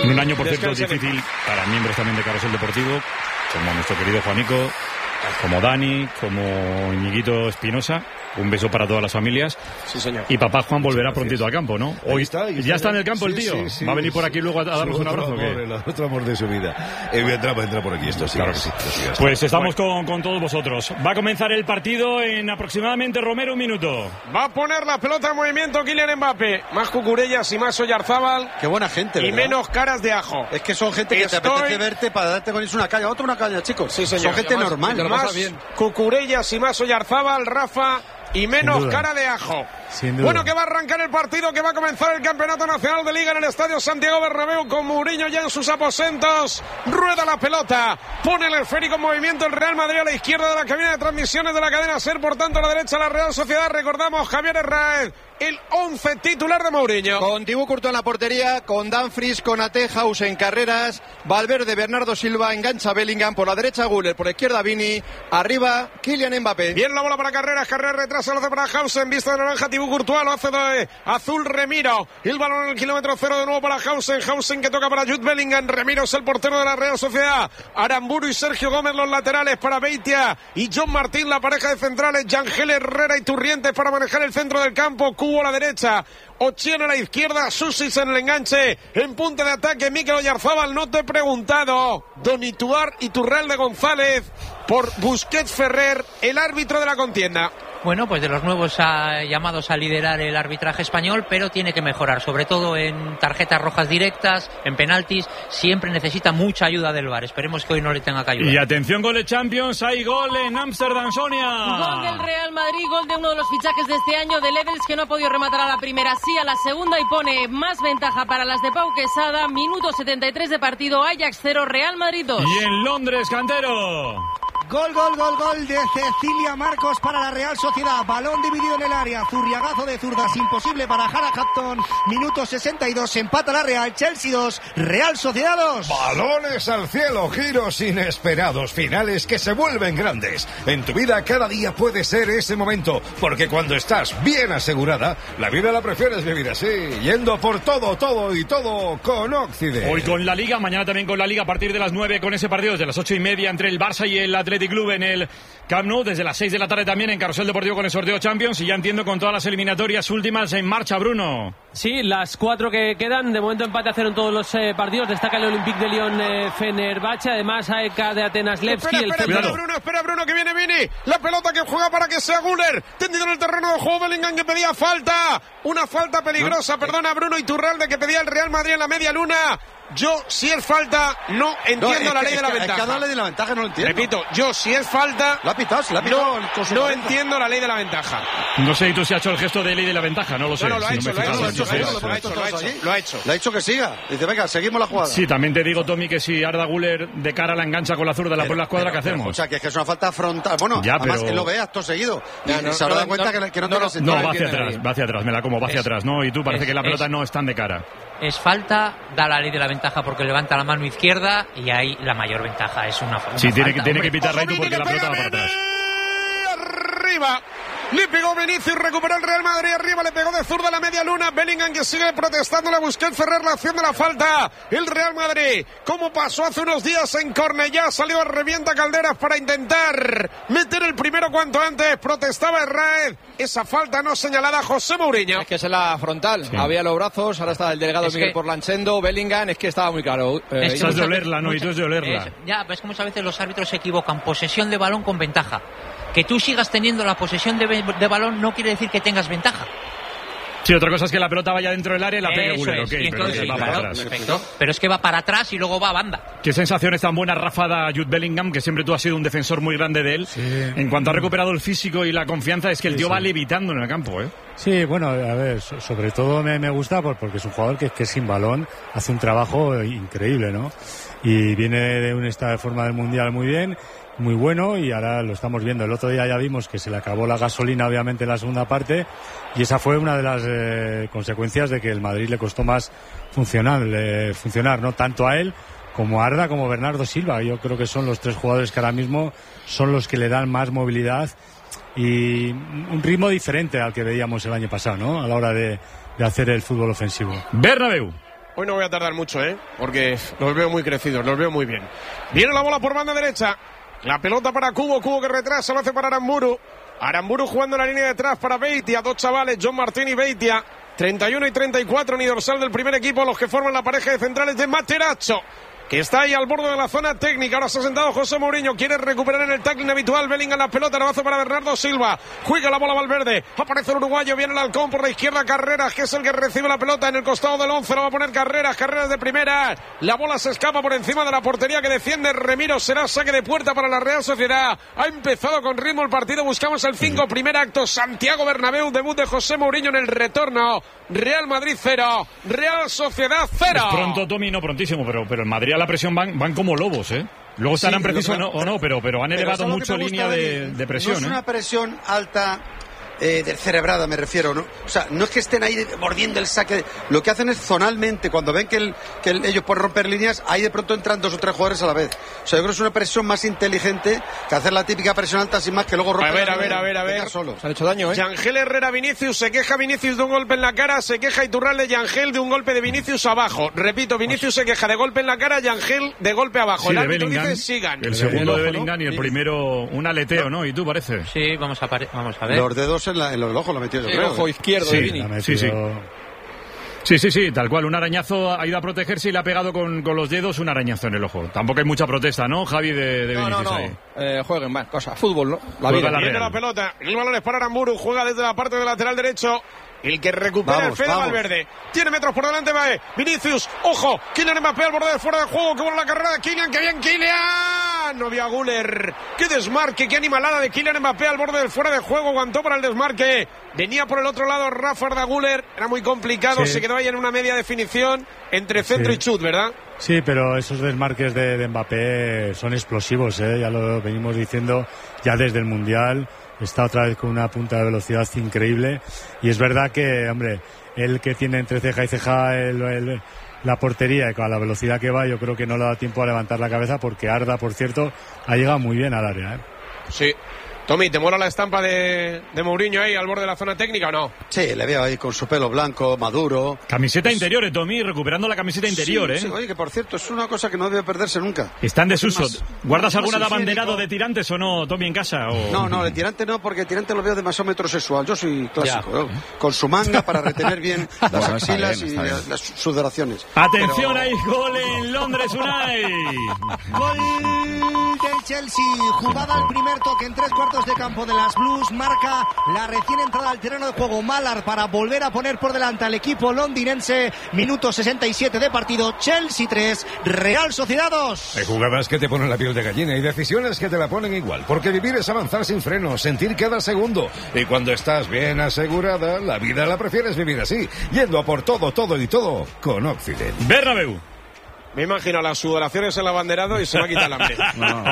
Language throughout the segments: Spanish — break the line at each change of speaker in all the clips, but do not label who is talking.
En un año, por cierto, difícil para miembros también de Carrusel Deportivo, como nuestro querido Juanico, como Dani, como Iñiguito Espinosa. Un beso para todas las familias.
Sí, señor.
Y papá Juan volverá prontito al campo, ¿no? Hoy ya está en el campo,
sí,
el tío.
Sí,
¿Va a venir por aquí luego a darnos un abrazo?
El otro amor de su vida. Entra por aquí, esto sí.
Claro que sí. Pues estamos con todos vosotros. Va a comenzar el partido en aproximadamente, Romero, 1 minuto.
Va a poner la pelota en movimiento Kylian Mbappé. Más Cucurellas y más Oyarzábal.
Qué buena gente,
y
¿verdad?
menos caras de ajo.
Es que son gente que te apetece verte para darte con eso una caña. Otra una caña, chicos.
Sí, señor.
Son gente normal.
Más Cucurellas y más Oyarzábal, Rafa... y menos cara de ajo. Bueno, que va a arrancar el partido, que va a comenzar el Campeonato Nacional de Liga en el Estadio Santiago Bernabéu con Mourinho ya en sus aposentos. Rueda la pelota, pone el esférico en movimiento el Real Madrid a la izquierda de la cabina de transmisiones de la cadena SER, por tanto a la derecha la Real Sociedad. Recordamos, Javier Herráez, el 11 titular de Mourinho.
Con Thibaut Courtois en la portería, con Dumfries, con House en carreras, Valverde, Bernardo Silva, engancha Bellingham, por la derecha Güler, por la izquierda Vini, arriba Kylian Mbappé.
Bien la bola para Carreras retrasa, lo hace para Hausen, vista de naranja, Thibaut Courtois, lo hace de azul Remiro, el balón en el kilómetro 0 de nuevo para Hausen que toca para Jude Bellingham, Remiro es el portero de la Real Sociedad, Aramburu y Sergio Gómez los laterales para Beitia y John Martín, la pareja de centrales, Yangel Herrera y Turrientes para manejar el centro del campo, Cubo a la derecha, Ochieno a la izquierda, Susis en el enganche, en punta de ataque Mikel Oyarzábal. No te he preguntado, Don Iturralde González por Busquets Ferrer, el árbitro de la contienda.
Bueno, pues de los nuevos llamados a liderar el arbitraje español, pero tiene que mejorar, sobre todo en tarjetas rojas directas, en penaltis, siempre necesita mucha ayuda del VAR. Esperemos que hoy no le tenga que ayudar.
Y atención, gol de Champions, hay gol en Ámsterdam, Sonia.
Gol del Real Madrid, gol de uno de los fichajes de este año, de Levels, que no ha podido rematar a la primera, sí a la segunda, y pone más ventaja para las de Pau Quesada. Minuto 73 de partido, Ajax 0, Real Madrid 2.
Y en Londres, Cantero.
Gol de Cecilia Marcos para la Real Sociedad. Balón dividido en el área. Zurriagazo de zurdas imposible para Hannah Hampton. Minuto 62. Empata la Real. Chelsea 2. Real Sociedad 2.
Balones al cielo. Giros inesperados. Finales que se vuelven grandes. En tu vida cada día puede ser ese momento. Porque cuando estás bien asegurada, la vida la prefieres vivir así. Yendo por todo con Occidente.
Hoy con la Liga. Mañana también con la Liga a partir de las 9 con ese partido desde las 8:30 entre el Barça y el Athletic Club en el Camp Nou, desde las 6 de la tarde también en Carrusel Deportivo con el sorteo Champions, y ya entiendo con todas las eliminatorias últimas en marcha, Bruno.
Sí, las 4 que quedan, de momento empate a 0 en todos los partidos. Destaca el Olympique de Lyon, Fenerbahce, además AEK de Atenas Levski.
Espera Bruno, que viene Vini, la pelota que juega para que sea Güler, tendido en el terreno de juego Bellingham, que pedía falta, una falta peligrosa, perdona Bruno Iturralde, que pedía el Real Madrid en la media luna. Yo, si es falta, no entiendo la ley de la ventaja.
Es que la ley de la ventaja no lo entiendo.
Repito, yo, si es falta...
Lo ha pitado.
No entiendo la ley de la ventaja.
No sé, ¿y tú si has hecho el gesto de ley de la ventaja? No lo sé.
No, lo ha hecho.
Le ha dicho que siga. Dice, venga, seguimos la jugada.
Sí, también te digo, Tommy, que si Arda Güler de cara la engancha con la zurda, la pone la escuadra, ¿qué hacemos?
O sea, que es una falta frontal. Bueno,
ya,
además
pero...
que lo ve acto seguido. Y se habrá dado cuenta que no toca sentido.
No, va hacia atrás, me la como, va hacia atrás, ¿no? Y tú parece que la pelota no es tan de cara.
Es falta, da la ley de la ventaja porque levanta la mano izquierda y ahí la mayor ventaja es una falta.
Sí, tiene que pitarla tú porque la pelota va para atrás.
Arriba. Le pegó Vinicius, recuperó el Real Madrid arriba, le pegó de zurda la media luna. Bellingham, que sigue protestando, le buscó el Ferrer la acción de la falta. El Real Madrid, como pasó hace unos días en Cornellá, salió a revienta Calderas para intentar meter el primero cuanto antes. Protestaba Herráez, esa falta no señalada. José Mourinho.
Es que es en la frontal, sí. Había los brazos, ahora está el delegado Miguel Porlanchendo, Bellingham, es que estaba muy claro.
Eso es de olerla, ¿no? Y tú es de olerla.
Ya, pero es que muchas veces los árbitros se equivocan. Posesión de balón con ventaja. Que tú sigas teniendo la posesión de balón no quiere decir que tengas ventaja.
Sí, otra cosa es que la pelota vaya dentro del área y la pegue Güler, ok,
entonces,
pero va para atrás.
Perfecto. Pero es que va para atrás y luego va a banda.
Qué sensaciones tan buenas, Rafa, da Jude Bellingham, que siempre tú has sido un defensor muy grande de él. Sí. En cuanto ha recuperado el físico y la confianza, es que el tío va levitando en el campo, ¿eh?
Sí, bueno, a ver, sobre todo me gusta porque es un jugador que sin balón hace un trabajo increíble, ¿no? Y viene de un estado de forma del Mundial muy bien, muy bueno, y ahora lo estamos viendo. El otro día ya vimos que se le acabó la gasolina, obviamente, en la segunda parte, y esa fue una de las consecuencias de que el Madrid le costó más funcionar, ¿no? Tanto a él como a Arda, como Bernardo Silva. Yo creo que son los tres jugadores que ahora mismo son los que le dan más movilidad y un ritmo diferente al que veíamos el año pasado, ¿no? A la hora de hacer el fútbol ofensivo.
Bernabéu.
Hoy no voy a tardar mucho, porque los veo muy crecidos, los veo muy bien. Viene la bola por banda derecha. La pelota para Cubo que retrasa, lo hace para Aramburu. Aramburu jugando en la línea de atrás para Beitia. Dos chavales, John Martín y Beitia. 31 y 34, ni dorsal del primer equipo, los que forman la pareja de centrales de Materazzo, que está ahí al borde de la zona técnica. Ahora se ha sentado José Mourinho, quiere recuperar en el tackling habitual. Bellingham la pelota, abrazo para Bernardo Silva, juega la bola Valverde, aparece el uruguayo, viene el halcón por la izquierda, Carreras, que es el que recibe la pelota en el costado del 11, lo va a poner Carreras de primera, la bola se escapa por encima de la portería que defiende Remiro, será saque de puerta para la Real Sociedad. Ha empezado con ritmo el partido, buscamos el 5, primer acto, Santiago Bernabéu, debut de José Mourinho en el retorno. Real Madrid 0, Real Sociedad 0.
Es pronto, Tommy, no prontísimo, pero el Madrid a la presión van como lobos, Luego estarán precisos o no, pero han elevado mucho línea de presión.
No es una presión alta, cerebrada me refiero, ¿no? O sea, no es que estén ahí mordiendo el saque. Lo que hacen es zonalmente, cuando ven que ellos pueden romper líneas, ahí de pronto entran 2 o 3 jugadores a la vez. O sea, yo creo que es una presión más inteligente que hacer la típica presión alta sin más, que luego romper.
A ver.
Solo.
Se han hecho daño, Yangel Herrera Vinicius, se queja Vinicius de un golpe en la cara, se queja Iturralde Yangel de un golpe de Vinicius abajo. Repito, Vinicius se queja de golpe en la cara, Yangel de golpe abajo.
Sí,
el árbitro dice sigan.
El segundo de Bellingham, ¿no? Y el primero un aleteo, ¿no? ¿Y tú parece?
Sí, vamos a ver.
Los dedos en los ojos lo metió, yo creo.
El ojo izquierdo de Vini.
Sí, tal cual, un arañazo ha ido a protegerse y le ha pegado con los dedos un arañazo en el ojo. Tampoco hay mucha protesta, ¿no, Javi, de Vinicius ahí?
Jueguen, fútbol, ¿no?
La vida. Viene la pelota, el balón es para Aramburu, juega desde la parte del lateral derecho. El que recupera el Fede Valverde. Tiene metros por delante, Vinicius. Ojo, Kylian Mbappé al borde del fuera de juego. Que buena la carrera de Kylian. ¡Qué bien, Kylian! No vio a Güler. ¡Qué desmarque! ¡Qué animalada de Kylian Mbappé al borde del fuera de juego! Aguantó para el desmarque. Venía por el otro lado Rafa Güler. Era muy complicado. Se quedó ahí en una media definición entre centro y chut, ¿verdad?
Sí, pero esos desmarques de Mbappé son explosivos, ya lo venimos diciendo ya desde el Mundial. Está otra vez con una punta de velocidad increíble. Y es verdad que, hombre, él que tiene entre ceja y ceja la portería, y con la velocidad que va, yo creo que no le da tiempo a levantar la cabeza, porque Arda, por cierto, ha llegado muy bien al área.
Sí. Tommy, ¿te mola la estampa de Mourinho ahí al borde de la zona técnica o no?
Sí, le veo ahí con su pelo blanco, maduro.
Camiseta interior, Tommy, recuperando la camiseta interior,
sí, oye, que por cierto, es una cosa que no debe perderse nunca.
Está en desuso. ¿Guardas alguna de abanderado de tirantes o no, Tommy, en casa? O...
No, de tirante no, porque el tirante lo veo demasiado metrosexual. Yo soy clásico, con su manga para retener bien las axilas y las sudoraciones.
Atención, hay gol en Londres, Unai.
Gol del Chelsea, jugada al primer toque en 3/4 de campo de las Blues, marca la recién entrada al terreno de juego Mallard para volver a poner por delante al equipo londinense. Minuto 67 de partido, Chelsea 3, Real Sociedad 2.
Hay jugadas que te ponen la piel de gallina y decisiones que te la ponen igual, porque vivir es avanzar sin frenos, sentir cada segundo, y cuando estás bien asegurada, la vida la prefieres vivir así, yendo a por todo con Occident.
Bernabéu.
Me imagino las sudoraciones en el abanderado y se va a quitar el hambre.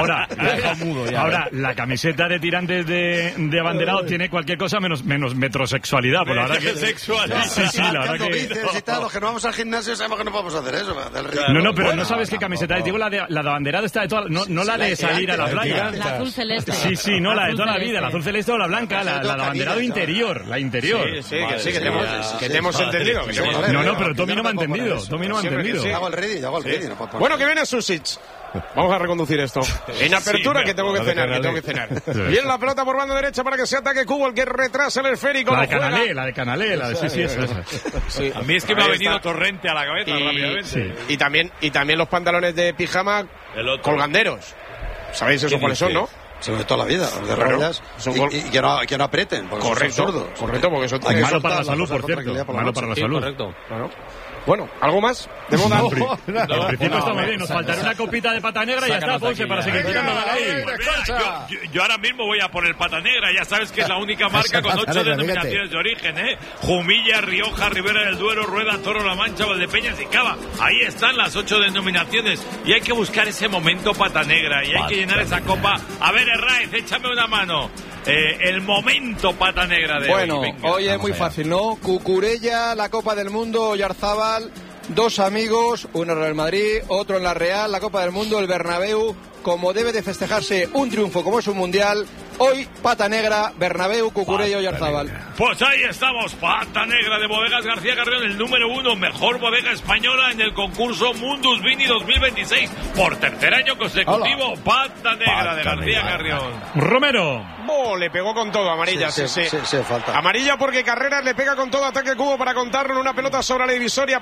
Ahora, la camiseta de tirantes de abanderado tiene cualquier cosa menos metrosexualidad. Por la verdad que
sexual.
Sí, la verdad que...
Los que no vamos al gimnasio sabemos que no podemos hacer eso.
No, pero no sabes qué camiseta es. Digo, la de abanderado está de toda... No la de salir a la playa.
La azul celeste.
Sí, no, la de toda la vida. La azul celeste o la blanca. La de abanderado interior. La interior.
Sí, que te hemos entendido.
No, pero Tommy no me ha entendido.
Hago el ready.
Bueno, que viene Susic. Vamos a reconducir esto. En apertura, que tengo que cenar. Viene la pelota por banda derecha para que se ataque Cubo, el que retrasa el esférico.
La de Canalé.
Sí.
A mí es que me ha venido Torrente a la cabeza rápidamente.
Y también los pantalones de pijama colganderos. ¿Sabéis eso cuáles son, no?
Sobre toda la vida, de rayas y que no aprieten, porque
correcto,
son sordos.
Correcto, porque eso
es malo para la salud, por cierto. Malo para la salud.
Correcto. Claro. Bueno, ¿algo más? De moda.
En principio está muy bien. Nos faltará una copita de pata negra y ya está, Ponce, para seguir tirando ahí.
Yo ahora mismo voy a por el pata negra. Ya sabes que es la única marca con 8 denominaciones de origen, Jumilla, Rioja, Ribera del Duero, Rueda, Toro, La Mancha, Valdepeñas y Cava. Ahí están las 8 denominaciones. Y hay que buscar ese momento pata negra. Y hay que llenar esa copa. A ver, Herráez, échame una mano. El momento pata negra de hoy.
Bueno, hoy es muy fácil, ¿no? Cucurella, la Copa del Mundo, Oyarzábal, dos amigos, uno en Real Madrid, otro en la Real, la Copa del Mundo, el Bernabéu, como debe de festejarse un triunfo como es un mundial, Hoy, pata negra, Bernabéu, Cucurella y Oyarzábal.
Pues ahí estamos, pata negra de Bodegas García Carrión, el número 1, mejor bodega española en el concurso Mundus Vini 2026. Por tercer año consecutivo, pata negra de García Carrión.
Romero.
Le pegó con todo, amarilla, sí,
falta.
Amarilla porque Carreras le pega con todo, ataque Cubo para contarlo en una pelota sobre la divisoria.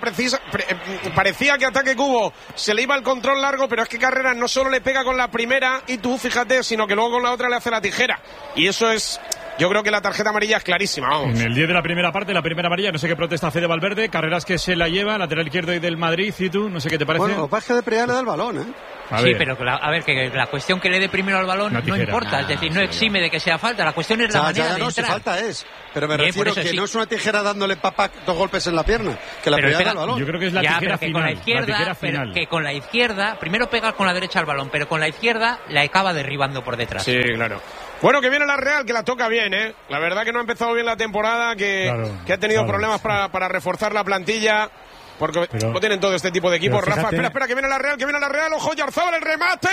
Parecía que ataque Cubo se le iba el control largo, pero es que Carreras no solo le pega con la primera, y tú fíjate, sino que luego con la otra le hace la tijera. Y eso es... Yo creo que la tarjeta amarilla es clarísima, vamos.
En el 10 de la primera parte, la primera amarilla, no sé qué protesta Fede Valverde, Carreras que se la lleva, lateral izquierdo y del Madrid, y tú, no sé qué te parece.
Bueno, lo que pasa es que de Priá le da el balón,
Sí, pero a ver, que la cuestión que le dé primero al balón no importa, es decir, no exime de que sea falta, la cuestión es la manera de
no,
entrar.
Si falta es, pero me refiero que no es una tijera dándole dos golpes en la pierna, que la Priá da el balón.
Yo creo que es la tijera final.
Con la izquierda, pero que con la izquierda, primero pega con la derecha al balón, pero con la izquierda la acaba derribando por detrás.
Sí, claro. Bueno, que viene la Real, que la toca bien, La verdad que no ha empezado bien la temporada, que ha tenido problemas para reforzar la plantilla, porque no tienen todo este tipo de equipos. Rafa, espera, que viene la Real, ojo, Oyarzábal, el remate.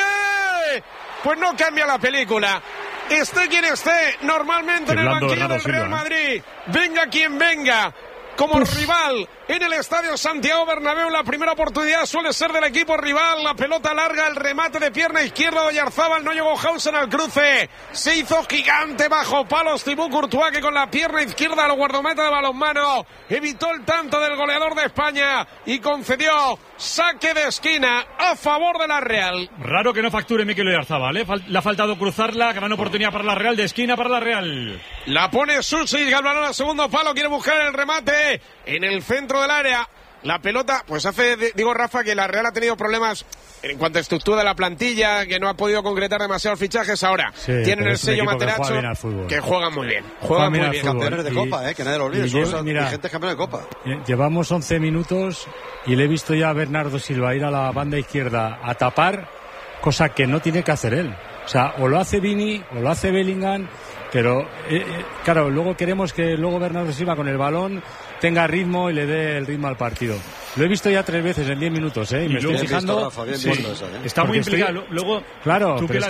Pues no cambia la película. Esté quien esté, normalmente en el banquillo del Real Madrid. Venga quien venga. Como rival en el estadio Santiago Bernabéu, la primera oportunidad suele ser del equipo rival. La pelota larga, el remate de pierna izquierda de Oyarzábal, no llegó Hausen al cruce. Se hizo gigante bajo palos Thibaut Courtois, que con la pierna izquierda al guardameta de balonmano evitó el tanto del goleador de España y concedió saque de esquina a favor de la Real.
Raro que no facture Mikel Oyarzábal, le ha faltado cruzarla, gran oportunidad para la Real, de esquina para la Real.
La pone Susic, el balón al segundo palo, quiere buscar el remate en el centro del área. La pelota, pues digo Rafa, que la Real ha tenido problemas en cuanto a estructura de la plantilla, que no ha podido concretar demasiados fichajes. Ahora tienen el sello Materazzo, que juegan muy bien. Juegan muy bien.
Campeones de Copa, que nadie lo olvide. Son vigentes campeones de Copa.
Llevamos 11 minutos y le he visto ya a Bernardo Silva ir a la banda izquierda a tapar, cosa que no tiene que hacer él. O sea, o lo hace Vini o lo hace Bellingham, pero claro, luego queremos que luego Bernardo Silva con el balón tenga ritmo y le dé el ritmo al partido. Lo he visto ya 3 veces en 10 minutos, y me estoy fijando.
Está muy implicado. Luego,
claro, pero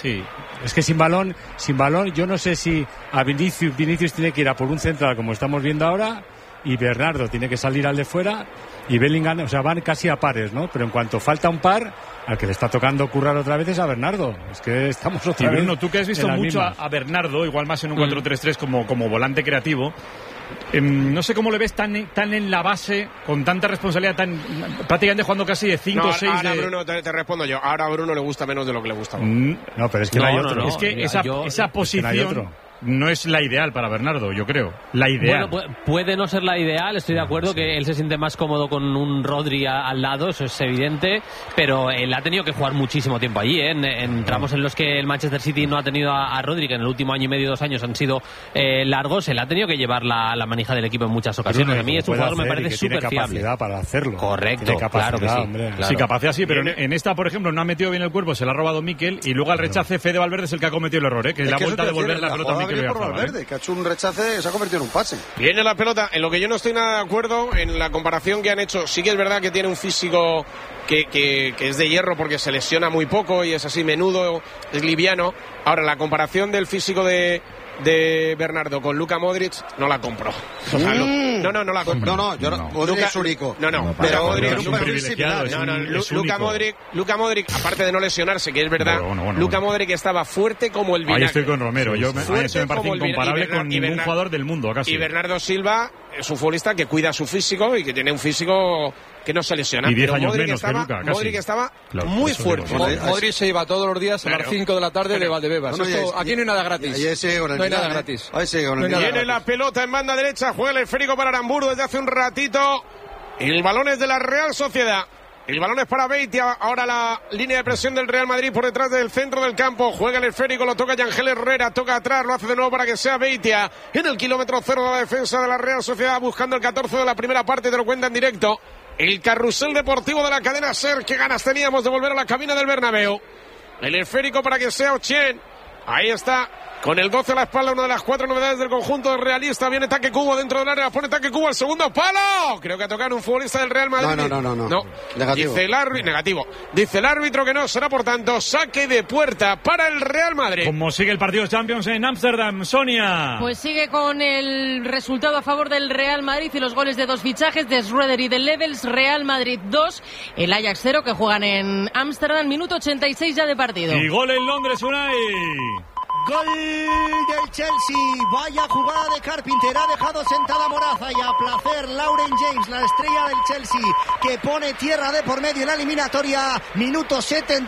es que sin balón, yo no sé si a Vinicius tiene que ir a por un central como estamos viendo ahora, y Bernardo tiene que salir al de fuera, y Bellingham, o sea, van casi a pares, ¿no? Pero en cuanto falta un par, al que le está tocando currar otra vez es a Bernardo. Es que estamos otra vez.
Bruno, tú que has visto mucho a Bernardo, igual más en un 4-3-3 como volante creativo, no sé cómo le ves tan en la base, con tanta responsabilidad, prácticamente jugando casi de 5 o 6
ahora Bruno, te respondo yo. Ahora a Bruno le gusta menos de lo que le gusta.
No, pero es que no hay otro.
Es que esa posición no es la ideal para Bernardo, yo creo. La ideal.
Bueno, puede no ser la ideal, estoy de acuerdo que él se siente más cómodo con un Rodri al lado, eso es evidente, pero él ha tenido que jugar muchísimo tiempo allí, en tramos en los que el Manchester City no ha tenido a Rodri, que en el último año y medio, 2 años han sido largos. Él ha tenido que llevar la manija del equipo en muchas ocasiones. A mí es un jugador que me parece súper fiable.
Tiene capacidad para hacerlo.
Correcto, claro que sí.
Hombre.
Claro.
Sí, capacidad sí, pero en esta, por ejemplo, no ha metido bien el cuerpo, se la ha robado Mikel, y luego al rechace Fede Valverde es el que ha cometido el error, que le ha vuelto a devolver la pelota a Mikel.
Que ha hecho un rechace, se ha convertido en un pase.
Viene la pelota, en lo que yo no estoy nada de acuerdo en la comparación que han hecho. Sí que es verdad que tiene un físico que es de hierro porque se lesiona muy poco y es así menudo, es liviano. Ahora, la comparación del físico de Bernardo con Luka Modric no la compro. O sea, no la compro.
Modric es único.
Pero Modric
es un privilegiado.
Luka Modric, aparte de no lesionarse, que es verdad, Luka Modric estaba fuerte como el vinagre.
Ahí estoy con Romero. Eso me parece incomparable con ningún jugador del mundo, casi.
Y Bernardo Silva es un futbolista que cuida su físico y que tiene un físico que no se lesiona.
Y 10 años menos que Luka, casi.
Modric estaba muy fuerte.
Modric se iba todos los días a las 5 de la tarde de Valdebebas. Aquí no hay nada gratis. No hay nada gratis.
Viene la pelota en banda derecha, juega el esférico para Aramburu desde hace un ratito. El balón es de la Real Sociedad. El balón es para Beitia. Ahora la línea de presión del Real Madrid por detrás del centro del campo. Juega el esférico, lo toca Yangel Herrera, toca atrás, lo hace de nuevo para que sea Beitia. En el kilómetro 0 de la defensa de la Real Sociedad, buscando el 14 de la primera parte, te lo cuenta en directo. El carrusel deportivo de la cadena SER. Qué ganas teníamos de volver a la cabina del Bernabéu. El esférico para que sea Ochen. Ahí está Con el 12 a la espalda, una de las 4 novedades del conjunto realista. Viene Taque Cubo dentro del área, pone Taque Cubo al segundo palo. Creo que ha tocado un futbolista del Real Madrid.
No. Negativo.
Dice el árbitro que no, será por tanto saque de puerta para el Real Madrid.
¿Cómo sigue el partido Champions en Ámsterdam, Sonia?
Pues sigue con el resultado a favor del Real Madrid y los goles de 2 fichajes de Schröder y de Levels. Real Madrid 2, el Ajax 0, que juegan en Ámsterdam, minuto 86 ya de partido.
Y gol en Londres, Unai.
Gol del Chelsea, vaya jugada de Carpenter, ha dejado sentada Moraza y a placer Lauren James, la estrella del Chelsea, que pone tierra de por medio en la eliminatoria. Minuto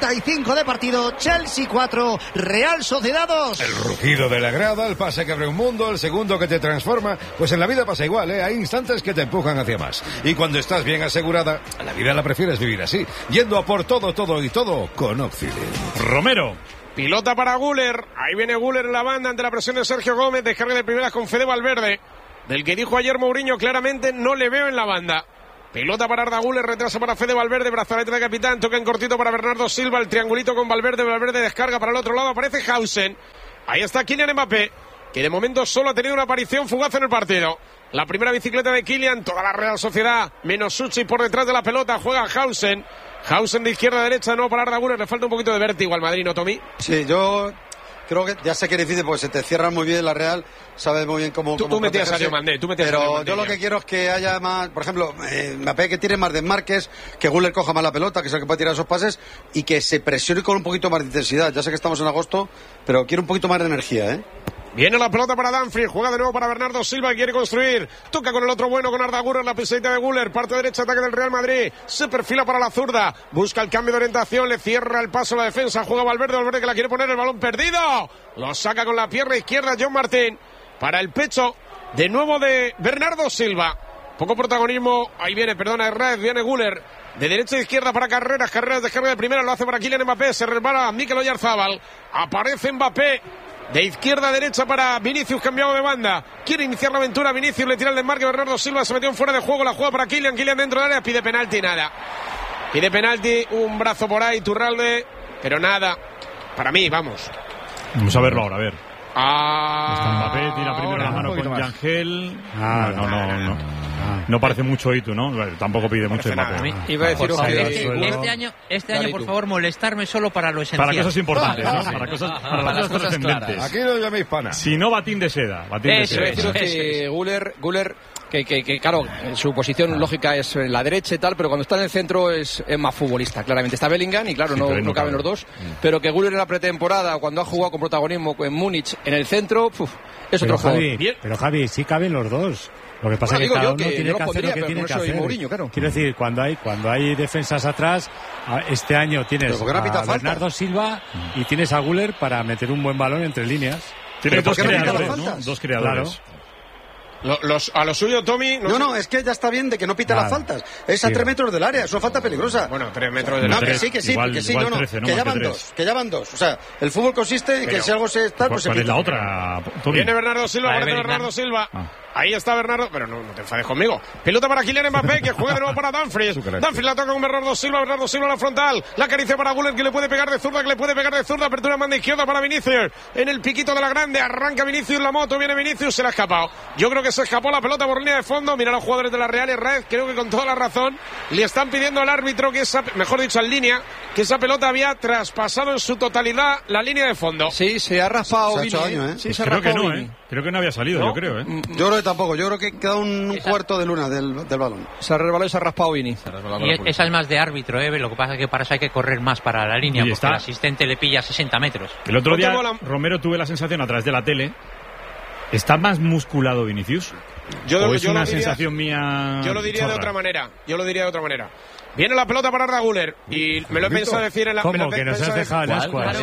75 de partido, Chelsea 4, Real Sociedad 2.
El rugido de la grada, el pase que abre un mundo, el segundo que te transforma. Pues en la vida pasa igual, ¿eh? Hay instantes que te empujan hacia más. Y cuando estás bien asegurada, la vida la prefieres vivir así, yendo a por todo con Oxidil.
Romero.
Pilota para Güler. Ahí viene Güler en la banda ante la presión de Sergio Gómez. Descarga de primeras con Fede Valverde. Del que dijo ayer Mourinho, claramente no le veo en la banda. Pelota para Arda Güler, retrasa para Fede Valverde, brazalete de capitán, toca en cortito para Bernardo Silva, el triangulito con Valverde, Valverde descarga para el otro lado, aparece Hausen. Ahí está Kylian Mbappé, que de momento solo ha tenido una aparición fugaz en el partido. La primera bicicleta de Kylian, toda la Real Sociedad, menos Suchi por detrás de la pelota, juega Hausen. Hausen de izquierda a derecha, no para Arda Güler, le falta un poquito de vértigo al Madrid, ¿no, Tommy?
Sí, yo creo que ya sé que es difícil porque se te cierran muy bien la Real, sabes muy bien cómo.
Tú metías a Diomandé,
pero yo lo que quiero es que haya más, por ejemplo, Mbappé que tire más desmarques, que Güler coja más la pelota, que es el que puede tirar esos pases y que se presione con un poquito más de intensidad. Ya sé que estamos en agosto, pero quiero un poquito más de energía, ¿eh?
Viene la pelota para Dumfries, juega de nuevo para Bernardo Silva, quiere construir, toca con el otro bueno, con Arda Güler, la pisadita de Güler, parte derecha, ataque del Real Madrid, se perfila para la zurda, busca el cambio de orientación, le cierra el paso a la defensa, juega Valverde que la quiere poner, el balón perdido, lo saca con la pierna izquierda John Martín, para el pecho, de nuevo de Bernardo Silva, poco protagonismo, ahí viene, Herrera, viene Güler, de derecha a izquierda para Carreras descarga de primera, lo hace para Kylian Mbappé, se resbala Mikel Oyarzabal, aparece Mbappé, de izquierda a derecha para Vinicius, cambiado de banda. Quiere iniciar la aventura. Vinicius le tira el desmarque. Bernardo Silva se metió en fuera de juego. La juega para Kylian. Kylian dentro del área. Pide penalti. Nada. Pide penalti. Un brazo por ahí. Turralde. Pero nada. Para mí, vamos.
Vamos a verlo ahora, a ver. Mbappé tira primero la mano con Yangel. No parece mucho Itu, ¿no? Tampoco pide mucho Mbappé.
Iba a decir este año, por favor, molestarme solo para lo esencial.
Para cosas importantes, ¿no? Para las cosas trascendentes.
Aquí lo llaméis pana.
Si no, batín de seda.
Que Güler, que claro, su posición lógica es la derecha y tal, pero cuando está en el centro es más futbolista, claramente. Está Bellingham y claro, no caben los dos, pero que Güler en la pretemporada, cuando ha jugado con protagonismo en Múnich en el centro, es otro jugador.
Pero Javi, sí caben los dos. Lo que pasa es que cada uno tiene que hacer lo que tiene que hacer. Mourinho, claro. Quiero decir, cuando hay defensas atrás, este año tienes a Bernardo Silva y tienes a Güler para meter un buen balón entre líneas.
Tiene dos creadores, ¿no? Dos creadores.
Claro.
A lo suyo, Tommy.
No, es que ya está bien de que no pita las faltas. Es a 3 metros del área, es una falta peligrosa.
Bueno, 3 metros del área.
Que sí, igual 13, que ya van dos. O sea, el fútbol consiste en que si algo se está, pues se
quita. ¿Cuál es la otra, Tommy?
Viene Bernardo Silva, Bernardo Silva. Ahí está Bernardo, pero no te enfades conmigo. Pelota para Kylian Mbappé, que juega de nuevo para Dumfries. Dumfries la toca con Bernardo Silva a la frontal. La acaricia para Güler, que le puede pegar de zurda, apertura en banda izquierda para Vinicius. En el piquito de la grande, arranca Vinicius la moto, viene Vinicius, se la ha escapado. Yo creo que se escapó la pelota por línea de fondo. Mira a los jugadores de la Real y Red, creo que con toda la razón le están pidiendo al árbitro que al línea, que esa pelota había traspasado en su totalidad la línea de fondo.
Sí, se ha raspado
Vini.
Sí,
creo que no, Creo que no había salido,
¿no?
Yo creo,
Yo creo que tampoco. Yo creo que queda un cuarto de luna del balón.
Se ha resbalado y se ha raspado Vini.
Y esa es más de árbitro, Lo que pasa es que para eso hay que correr más para la línea, porque el asistente le pilla 60 metros.
El otro día, Romero, tuve la sensación a través de la tele. ¿Está más musculado Vinicius? ¿O es una sensación mía?
Yo lo diría de otra manera. Viene la pelota para Arda Güler y me lo he pensado decir en la...
¿Cómo? Que nos has dejado en la escuadra.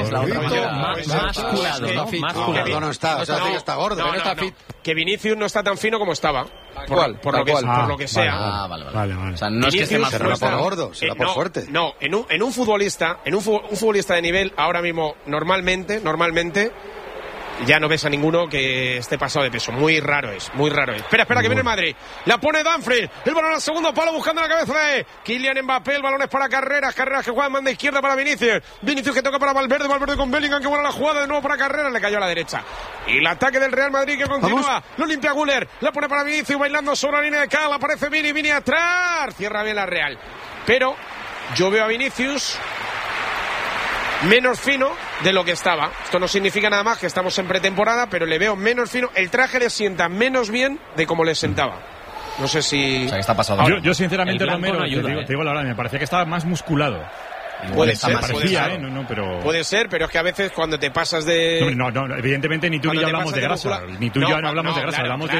No está, está gordo.
Que Vinicius no está tan fino como estaba. Por lo que sea.
Vale.
O sea, no es que esté más gordo, será por fuerte.
No, en un futbolista de nivel, ahora mismo, normalmente, ya no ves a ninguno que esté pasado de peso. Muy raro es. Espera, que viene el Madrid. La pone Dumfries. El balón al segundo palo buscando la cabeza de Kylian Mbappé. El balón es para Carreras que juega en banda izquierda para Vinicius. Vinicius que toca para Valverde con Bellingham, que buena la jugada de nuevo para Carreras. Le cayó a la derecha. Y el ataque del Real Madrid que continúa. Vamos. Lo limpia Güler. La pone para Vinicius bailando sobre la línea de cal. Aparece Vini atrás. Cierra bien la Real. Pero yo veo a Vinicius menos fino de lo que estaba. Esto no significa nada más que estamos en pretemporada, pero le veo menos fino. El traje le sienta menos bien de como le sentaba. No sé si...
O sea, ¿qué está pasando?
Yo sinceramente, Romero, te digo la verdad, me parecía que estaba más musculado.
Puede ser, puede ser, pero es que a veces cuando te pasas de...
No, evidentemente ni tú ni yo hablamos de grasa. Ni tú y yo no hablamos de grasa, hablamos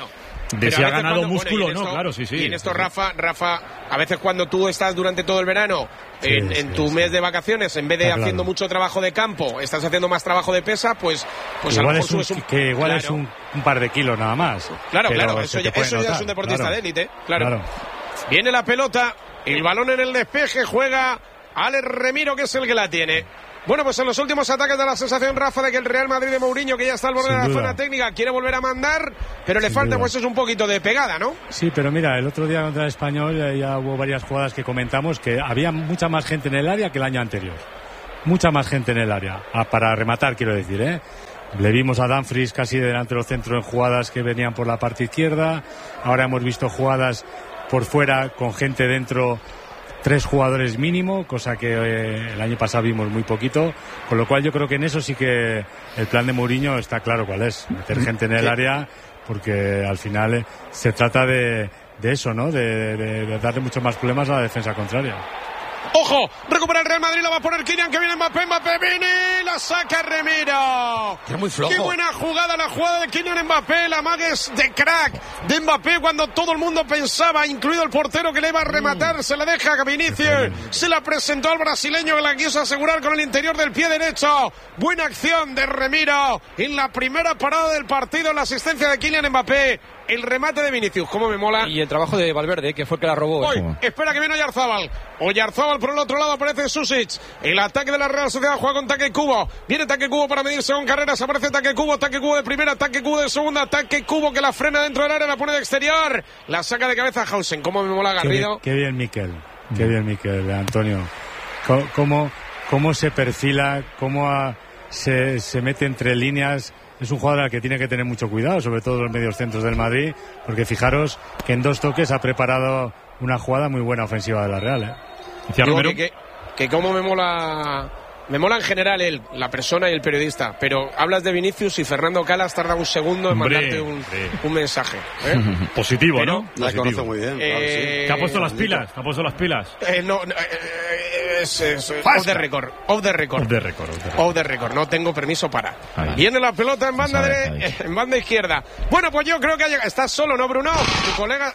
de si ha ganado músculo o no, claro, sí.
Y en esto, Rafa, a veces cuando tú estás durante todo el verano en tu mes de vacaciones, en vez de haciendo mucho trabajo de campo, estás haciendo más trabajo de pesa, pues a lo mejor subes
que igual es un par de kilos nada más.
Claro, eso ya es un deportista de élite, claro. Viene la pelota, el balón en el despeje, juega Alex Remiro, que es el que la tiene. Bueno, pues en los últimos ataques da la sensación, Rafa, de que el Real Madrid de Mourinho, que ya está al borde de la zona técnica, quiere volver a mandar, pero le falta pues es un poquito de pegada, ¿no?
Sí, pero mira, el otro día contra el Español ya hubo varias jugadas que comentamos que había mucha más gente en el área que el año anterior. Mucha más gente en el área, para rematar, quiero decir, ¿eh? Le vimos a Dumfries casi delante de los centros en jugadas que venían por la parte izquierda. Ahora hemos visto jugadas por fuera con gente dentro, 3 jugadores mínimo, cosa que el año pasado vimos muy poquito, con lo cual yo creo que en eso sí que el plan de Mourinho está claro cuál es, meter gente en el área, porque al final se trata de eso, ¿no? De darle muchos más problemas a la defensa contraria.
¡Ojo! Recupera el Real Madrid, la va a poner Kylian, que viene Mbappé, Vini, la saca Remiro.
Es muy flojo.
¡Qué buena jugada, la jugada de Kylian Mbappé! La magues de crack de Mbappé cuando todo el mundo pensaba, incluido el portero, que le iba a rematar. Se la deja a Vinicius, se la presentó al brasileño, que la quiso asegurar con el interior del pie derecho. Buena acción de Remiro en la primera parada del partido, la asistencia de Kylian Mbappé. El remate de Vinicius, cómo me mola.
Y el trabajo de Valverde, que fue el que la robó.
Espera que viene Oyarzábal. Oyarzábal por el otro lado, aparece Susic. El ataque de la Real Sociedad juega con Taque Cubo. Viene Taque Cubo para medirse con Carreras. Aparece Taque Cubo de primera, Taque Cubo de segunda. Taque Cubo que la frena dentro del área, la pone de exterior. La saca de cabeza Hausen. Cómo me mola Garrido.
Qué bien Miquel, Antonio. Cómo se perfila, cómo se mete entre líneas. Es un jugador al que tiene que tener mucho cuidado, sobre todo los mediocentros del Madrid, porque fijaros que en 2 toques ha preparado una jugada muy buena ofensiva de la Real.
Digo que como me mola en general la persona y el periodista, pero hablas de Vinicius y Fernando Calas tarda un segundo en mandarte un mensaje.
Positivo, pero, ¿no?
La conoce muy bien. Claro, sí.
¿Te ha puesto las pilas?
Off the record. No tengo permiso para. Viene la pelota en banda izquierda. Bueno, pues yo creo que estás solo, ¿no, Bruno? Tu colega.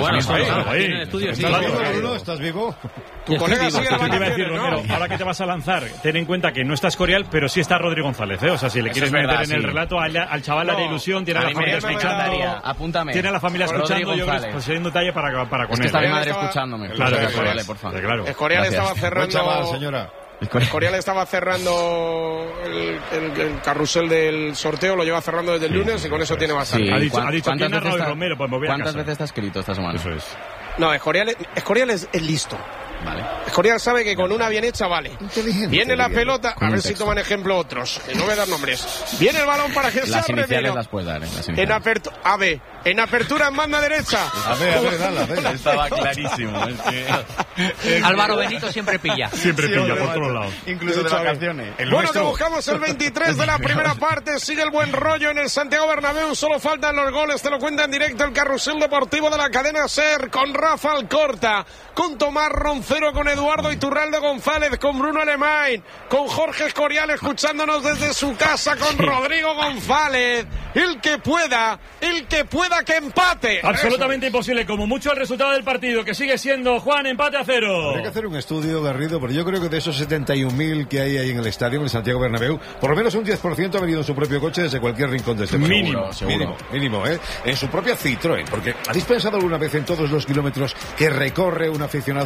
¿Estás vivo?
Tu colega sigue la
vacaciones, ¿no? Ahora que te vas a lanzar, ten en cuenta que no está Escorial, pero sí está Rodri González, ¿eh? O sea, si le quieres meter en el relato al chaval de ilusión, tiene a la familia escuchando.
Apúntame.
Tiene a la familia escuchando, yo creo que un detalle para con él.
Está mi madre escuchándome.
Claro,
por favor.
Escorial estaba cerrando.
Chaval, señora.
Escorial estaba cerrando el carrusel del sorteo, lo lleva cerrando desde el lunes y con eso tiene bastante.
Ha dicho ¿quién ha narrado Romero? Pues me voy a casa.
¿Cuántas veces está escrito esta semana?
Eso es.
No, Escorial es listo.
Vale.
Escorial sabe que con una bien hecha vale. Viene la pelota, a ver si toman ejemplo otros. No voy a dar nombres. Viene el balón para que sea Remiro.
Las iniciales las puedes dar,
En apertura en banda derecha.
A ver, dale.
Estaba clarísimo.
Álvaro Benito siempre pilla.
Siempre pilla por todos lados.
Incluso de vacaciones.
Bueno, que buscamos el 23 de la primera parte. Sigue el buen rollo en el Santiago Bernabéu. Solo faltan los goles. Te lo cuenta en directo el carrusel deportivo de la cadena SER. Con Rafa Alcorta, con Tomás Roncero, con Eduardo Iturralde González, con Bruno Alemán, con Jorge Escorial escuchándonos desde su casa, con Rodrigo González. El que pueda que empate.
Absolutamente imposible, como mucho el resultado del partido, que sigue siendo, Juan, empate a 0.
Habría que hacer un estudio, Garrido, pero yo creo que de esos 71.000 que hay ahí en el estadio, en el Santiago Bernabéu, por lo menos un 10% ha venido en su propio coche desde cualquier rincón de este país. Mínimo, ¿eh? En su propia Citroën, porque ¿habéis pensado alguna vez en todos los kilómetros que recorre un aficionado una temporada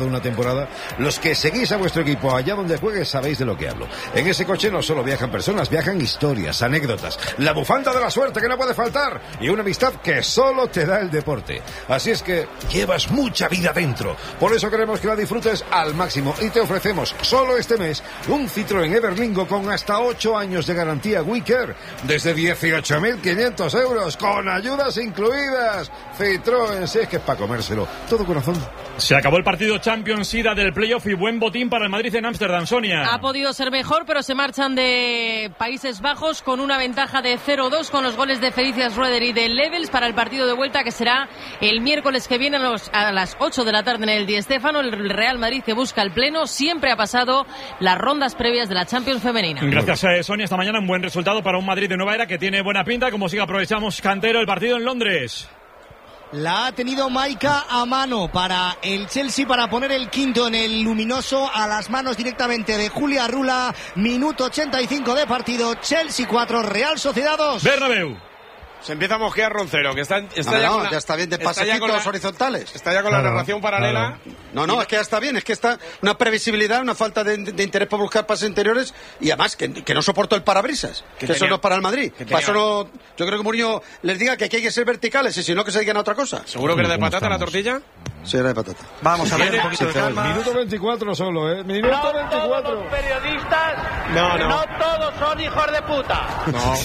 temporada, los que seguís a vuestro equipo allá donde juegue sabéis de lo que hablo. En ese coche no solo viajan personas, viajan historias, anécdotas, la bufanda de la suerte que no puede faltar y una amistad que solo te da el deporte. Así es que llevas mucha vida dentro. Por eso queremos que la disfrutes al máximo y te ofrecemos solo este mes un Citroën Everlingo con hasta 8 años de garantía WeCare desde 18.500 euros con ayudas incluidas. Citroën, si es que es para comérselo. Todo corazón.
Se acabó el partido Champions ida del playoff y buen botín para el Madrid en Ámsterdam, Sonia.
Ha podido ser mejor, pero se marchan de Países Bajos con una ventaja de 0-2 con los goles de Felicias Rueder y de Levels para el partido de vuelta que será el miércoles que viene a las 8 de la tarde en el Di Stéfano. El Real Madrid que busca el pleno siempre ha pasado las rondas previas de la Champions femenina.
Gracias, Sonia. Esta mañana un buen resultado para un Madrid de nueva era que tiene buena pinta. Como sigue aprovechamos Cantero el partido en Londres.
La ha tenido Maika a mano para el Chelsea para poner el quinto en el luminoso a las manos directamente de Julia Rula. Minuto 85 de partido. Chelsea 4, Real Sociedad 2.
Bernabéu.
Se empieza a mosquear Roncero, que está
ya está bien de pasecitos horizontales.
Está ya con la narración paralela.
No, es que ya está bien, es que está una previsibilidad, una falta de interés por buscar pases interiores y además que no soporto el parabrisas, que eso no es para el Madrid. Para eso no, yo creo que Mourinho les diga que aquí hay que ser verticales y si no que se dediquen a otra cosa.
¿Seguro que era de patata la tortilla?
Sí, era de patata.
Vamos a ver un poquito de calma.
Minuto 24 solo, ¿eh? Minuto
no
24.
Todos los periodistas, no todos son hijos de puta.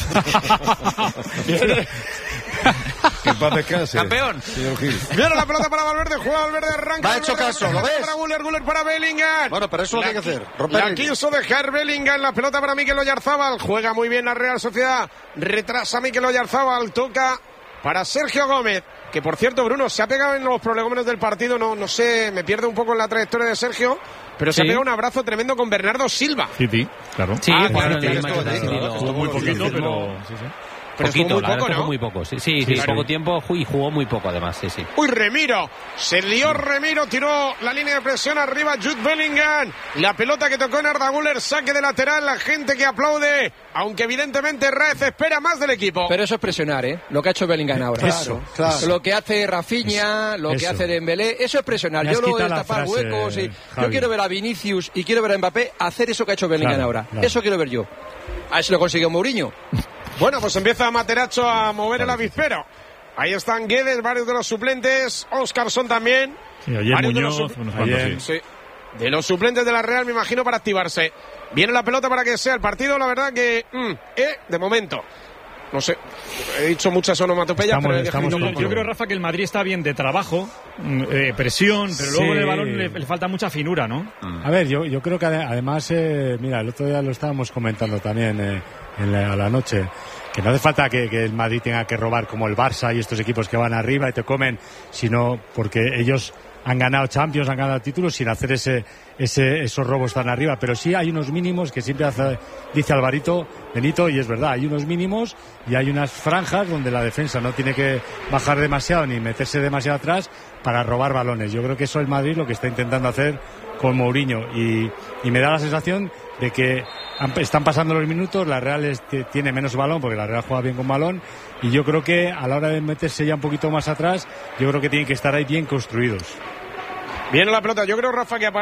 No. Que en paz descanse.
Campeón.
Señor Gil.
Viene la pelota para Valverde, juega Valverde, arranca.
Va hecho caso, ¿lo ves?
Para Guller para Bellingham.
Bueno, pero eso es lo que hay que hacer.
La quiso dejar Bellingham, la pelota para Mikel Oyarzabal. Juega muy bien la Real Sociedad. Retrasa Mikel Oyarzabal, toca para Sergio Gómez. Que por cierto, Bruno, se ha pegado en los prolegómenos del partido, no sé, me pierdo un poco en la trayectoria de Sergio, pero se ha pegado un abrazo tremendo con Bernardo Silva.
Sí, claro.
Sí,
claro,
estuvo
muy poquito, pero...
Pero
poquito,
muy poco, ¿no?
Muy poco, sí, poco tiempo y jugó muy poco además, sí.
Uy, Remiro, se lió Remiro, tiró la línea de presión arriba Jude Bellingham, la pelota que tocó en Arda Güler, saque de lateral, la gente que aplaude, aunque evidentemente Raez espera más del equipo.
Pero eso es presionar, ¿eh? Lo que ha hecho Bellingham ahora.
Claro.
Lo que hace Rafinha, que hace Dembélé, eso es presionar. Yo lo de tapar huecos yo quiero ver a Vinicius y quiero ver a Mbappé hacer eso que ha hecho Bellingham ahora. Eso quiero ver yo. A ver si lo consiguió Mourinho.
Bueno, pues empieza Materazzo a mover el avispero. Ahí están Guedes, varios de los suplentes, Óscarson también.
Sí, ayer Muñoz,
de los suplentes de la Real, me imagino, para activarse. Viene la pelota para que sea el partido, la verdad que, de momento. No sé, he dicho muchas onomatopeyas, pero
yo creo, Rafa, que el Madrid está bien de trabajo, presión, pero luego en el balón le falta mucha finura, ¿no?
A ver, yo creo que además, mira, el otro día lo estábamos comentando también a la noche, que no hace falta que el Madrid tenga que robar como el Barça y estos equipos que van arriba y te comen, sino porque ellos han ganado Champions, han ganado títulos sin hacer esos robos tan arriba, pero sí hay unos mínimos que siempre dice Alvarito Benito, y es verdad, hay unos mínimos y hay unas franjas donde la defensa no tiene que bajar demasiado ni meterse demasiado atrás para robar balones. Yo creo que eso es el Madrid lo que está intentando hacer con Mourinho y me da la sensación de que están pasando los minutos, la Real tiene menos balón porque la Real juega bien con balón y yo creo que a la hora de meterse ya un poquito más atrás, yo creo que tienen que estar ahí bien construidos.
Viene la pelota, yo creo, Rafa, que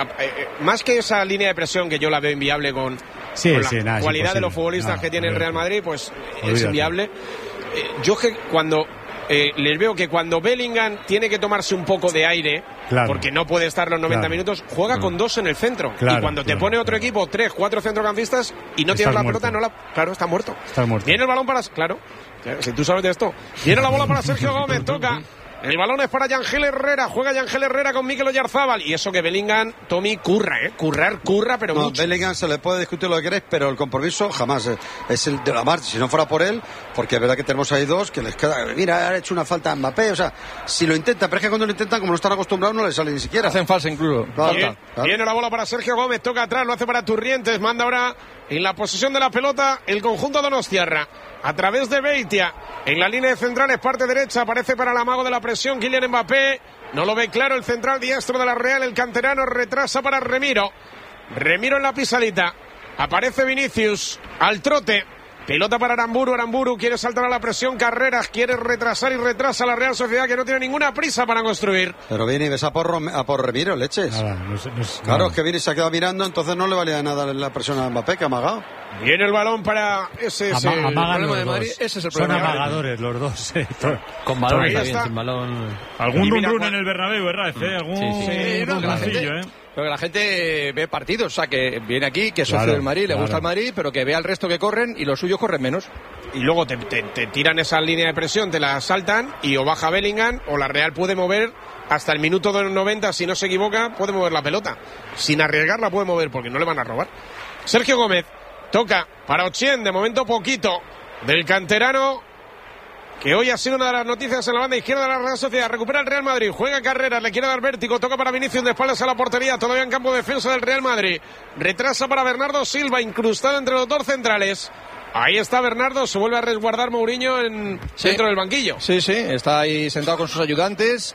más que esa línea de presión que yo la veo inviable con la cualidad de los futbolistas que tiene el Real Madrid, pues es inviable. Yo que cuando les veo que cuando Bellingham tiene que tomarse un poco de aire, porque no puede estar los 90 minutos, juega con dos en el centro. Y cuando te pone otro equipo, 3, 4 centrocampistas y no tienes la pelota, claro, está muerto. Viene el balón para... Claro, si tú sabes de esto. Viene la bola para Sergio Gómez, toca. El balón es para Yangel Herrera, juega Yangel Herrera con Mikel Oyarzabal y eso que Bellingham, Tommy, curra, pero mucho.
Bellingham se le puede discutir lo que queréis, pero el compromiso jamás es el de la marcha, si no fuera por él, porque es verdad que tenemos ahí dos que les queda, mira, ha hecho una falta a Mbappé, o sea, si lo intentan, pero es que cuando lo intentan, como no están acostumbrados, no les sale ni siquiera.
Hacen falsa incluso.
Viene la bola para Sergio Gómez, toca atrás, lo hace para Turrientes, manda ahora en la posesión de la pelota el conjunto donostiarra. A través de Beitia, en la línea de centrales, parte derecha, aparece para el amago de la presión Kylian Mbappé, no lo ve claro el central diestro de la Real, el canterano retrasa para Remiro en la pisalita, aparece Vinicius al trote, Pelota para Aramburu. Aramburu quiere saltar a la presión. Carreras quiere retrasar y retrasa la Real Sociedad, que no tiene ninguna prisa para construir.
Pero Vini, ves a por Remiro, leches.
Nada,
Claro, es que Vini se ha quedado mirando, entonces no le valía nada la presión a Mbappé, que ha amagado.
Viene el balón para ese
Amagan los
de Madrid.
dos.
Ese es el
Son
problema.
amagadores los dos.
Con balón
Ahí
está
está.
bien, sin balón.
Algún run en el Bernabéu, ¿verdad? Algún
no, que la gente,
runcillo,
pero que la gente ve partidos, o sea, que viene aquí, que es socio
Claro,
del Madrid, le
claro.
gusta el Madrid, pero que vea al resto que corren y los suyos corren menos.
Y luego te tiran esa línea de presión, te la saltan y o baja Bellingham o la Real puede mover hasta el minuto 90, si no se equivoca, puede mover la pelota. Sin arriesgarla puede mover porque no le van a robar. Sergio Gómez toca para Ochien, de momento poquito, del canterano, que hoy ha sido una de las noticias en la banda izquierda de la Real Sociedad. Recupera el Real Madrid, juega Carreras, le quiere dar vértigo, toca para Vinicius de espaldas a la portería, todavía en campo de defensa del Real Madrid. Retrasa para Bernardo Silva, incrustado entre los dos centrales. Ahí está Bernardo, se vuelve a resguardar Mourinho dentro del banquillo.
Sí, está ahí sentado con sus ayudantes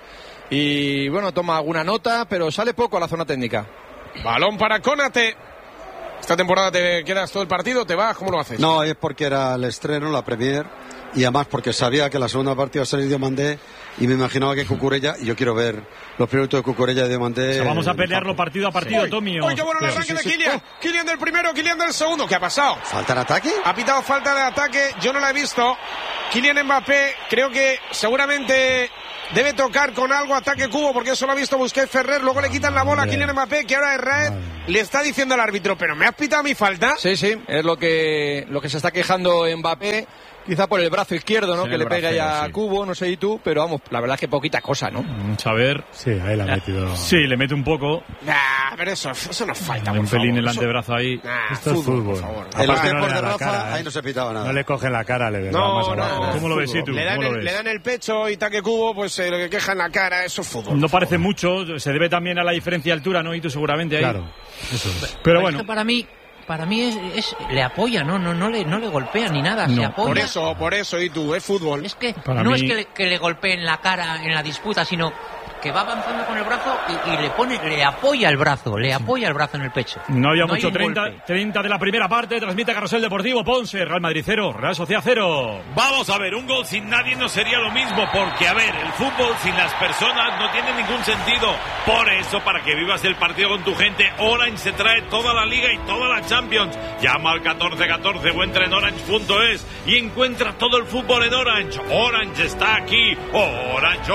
y bueno, toma alguna nota, pero sale poco a la zona técnica.
Balón para Konate. Esta temporada te quedas todo el partido, te vas, ¿cómo lo haces?
No, es porque era el estreno, la Premier, y además porque sabía que la segunda parte iba a ser Diomandé y me imaginaba que Cucurella, y yo quiero ver los pilotos de Cucurella y Diomandé.
O sea, vamos a pelearlo partido a partido, Tommy.
¡Uy, qué bueno el arranque de Kylian! Kylian del primero, Kylian del segundo. ¿Qué ha pasado?
¿Falta en ataque?
Ha pitado falta de ataque, yo no la he visto. Kylian Mbappé, creo que seguramente debe tocar con algo ataque cubo, porque eso lo ha visto Busquets Ferrer. Luego le quitan la bola a Kylian Mbappé, que ahora es Raed. Le está diciendo al árbitro, pero ¿me has pitado mi falta?
Sí, es lo que se está quejando Mbappé. Quizá por el brazo izquierdo, ¿no?
Sí,
que le pega ya
sí.
a Cubo, no sé y tú, pero vamos, la verdad es que poquita cosa, ¿no?
A ver.
Sí, ahí la ha metido.
Sí, le mete un poco.
Nah, pero eso no falta,
Un
por
pelín
favor.
el antebrazo ahí.
Esto es fútbol.
por favor.
En los
Aparte,
tiempos
le
de
da la
Rafa,
cara,
ahí no se pitaba nada.
No le cogen la cara, le da
No,
más
no,
abajo.
no.
¿Cómo lo ves, tú?
Le
¿Cómo lo ves?
dan el pecho y taque cubo, pues lo que queja en la cara, eso es fútbol.
No parece mucho, se debe también a la diferencia de altura, ¿no? Y tú seguramente ahí.
Claro, eso es.
Pero bueno.
Para mí es le apoya, no le golpea ni nada, se apoya.
Por eso, y tú, es fútbol.
Es que
Para
no
mí-
es que le golpeen la cara en la disputa, sino que va avanzando con el brazo y le apoya el brazo en el pecho.
No había
hay
mucho,
un
30 de la primera parte, transmite Carrusel Deportivo, Ponce, Real Madrid 0, Real Sociedad 0.
Vamos a ver, un gol sin nadie no sería lo mismo, porque a ver, el fútbol sin las personas no tiene ningún sentido. Por eso, para que vivas el partido con tu gente, Orange se trae toda la Liga y toda la Champions. Llama al 1414 o entra en orange.es y encuentra todo el fútbol en Orange. Orange está aquí. Orange,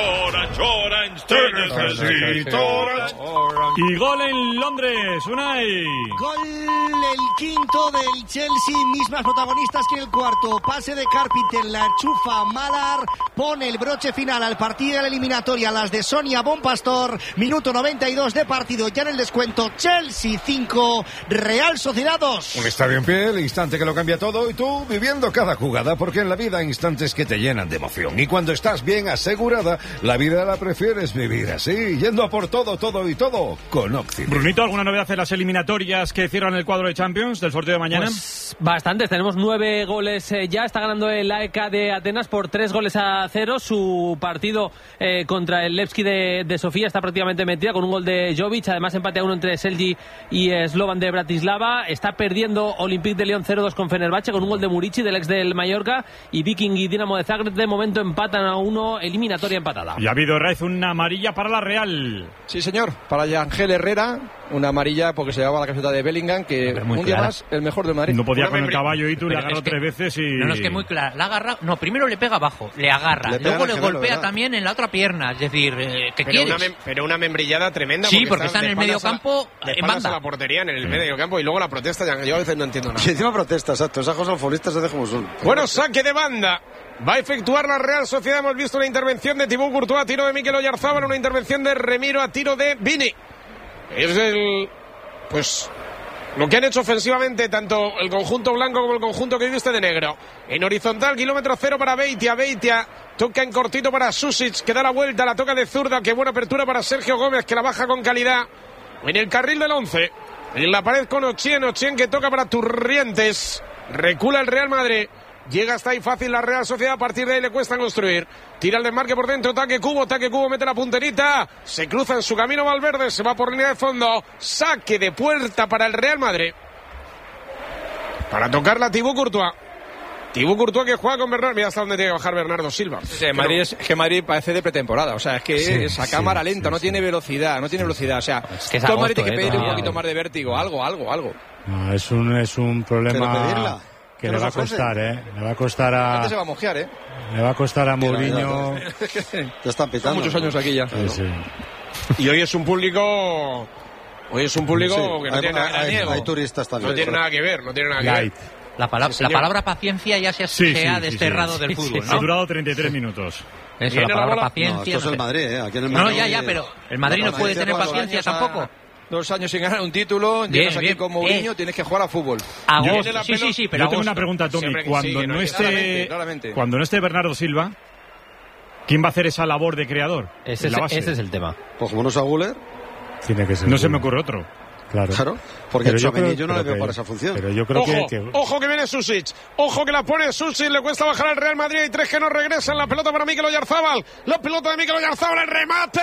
te necesito.
Y gol en Londres, Unai.
Gol el quinto del Chelsea, mismas protagonistas que el cuarto. Pase de Carpenter, la enchufa Malar, pone el broche final al partido de la eliminatoria, las de Sonia Bonpastor. Minuto 92 de partido, ya en el descuento. Chelsea 5, Real Sociedad 2.
Un estadio en pie, el instante que lo cambia todo y tú viviendo cada jugada, porque en la vida hay instantes que te llenan de emoción. Y cuando estás bien asegurada, la vida la prefieres vivir así, yendo a por todo con Occident.
Brunito, ¿alguna novedad en las eliminatorias que cierran el cuadro de Champions del sorteo de mañana?
Pues bastantes, tenemos 9 goles ya, está ganando el AEK de Atenas por 3-0, su partido contra el Levski de Sofía está prácticamente metida con un gol de Jovic, además empate a 1 entre Selgi y Slovan de Bratislava, está perdiendo Olympique de Lyon 0-2 con Fenerbahce con un gol de Murici, del ex del Mallorca, y Viking y Dinamo de Zagreb de momento empatan a 1, eliminatoria empatada.
Y ha habido, Raez, una amarilla para la Real.
Sí, señor, para Yangel Herrera, una amarilla porque se llevaba la camiseta de Bellingham, que un día más el mejor del Madrid.
No podía
Una
con el
membri-
caballo y tú le
Pero
agarró
es que-
3 veces y...
No, es que muy clara. La agarra. No, primero le pega abajo, le agarra.
Le pega
Luego
en el
le
gemelo,
golpea
¿verdad?
también en la otra pierna. Es decir, ¿qué quieres?
Pero una membrillada tremenda.
Sí, porque está en
de
el medio
espaldas
campo,
de
en
espaldas
banda.
a la portería, en el medio campo, y luego la protesta. Yo a veces no entiendo nada.
Y encima protesta, exacto. Esas cosas futbolistas se dejan como son.
Bueno, saque de banda. Va a efectuar la Real Sociedad. Hemos visto una intervención de Thibaut Courtois a tiro de Mikel Oyarzabal, una intervención de Remiro a tiro de Vini. Es pues lo que han hecho ofensivamente tanto el conjunto blanco como el conjunto que viste de negro. En horizontal, kilómetro 0 para Beitia. Beitia toca en cortito para Susic, que da la vuelta, la toca de zurda. Qué buena apertura para Sergio Gómez, que la baja con calidad. En el carril del 11, en la pared con Ochien que toca para Turrientes. Recula el Real Madrid. Llega hasta ahí fácil la Real Sociedad, a partir de ahí le cuesta construir. Tira el desmarque por dentro, taque cubo, mete la punterita. Se cruza en su camino Valverde, se va por línea de fondo. Saque de puerta para el Real Madrid. Para tocarla Thibaut Courtois. Thibaut Courtois que juega con Bernardo. Mira hasta dónde tiene que bajar Bernardo Silva.
Sí, es que Madrid parece de pretemporada. O sea, es que es a cámara lenta, no tiene velocidad. O sea,
es que es
todo
agosto,
Madrid tiene que pedir un
todavía.
poquito más de vértigo. Algo.
No, es un problema que le va a costar, Le va a costar
Antes se va a mojear,
Le va a costar a Mourinho.
Ya están pitando.
Muchos años aquí ya.
Sí.
Y hoy es un público que no tiene nada
hay turistas también.
No tiene nada que ver,
Light.
La palabra paciencia ya se ha desterrado del fútbol, ¿no?
Ha durado 33 minutos.
Eso, la palabra paciencia.
No, esto es el Madrid, Aquí en el
No,
Madrid,
ya, pero el Madrid no puede tener paciencia tampoco.
2 años sin ganar un título, llegas aquí con Mourinho, tienes que jugar a fútbol.
Sí, pero
yo tengo una pregunta, Tommy. Cuando no esté Bernardo Silva, ¿quién va a hacer esa labor de creador?
Ese es el tema.
Pues como no sea Guller,
tiene que ser.
No se me ocurre otro.
Claro,
porque yo no le veo para esa función.
Pero yo creo
Ojo que viene Susic. Ojo que la pone Susic. Le cuesta bajar al Real Madrid. Hay 3 que no regresan. La pelota para Mikel Oyarzabal. La pelota de Mikel Oyarzabal. El remate.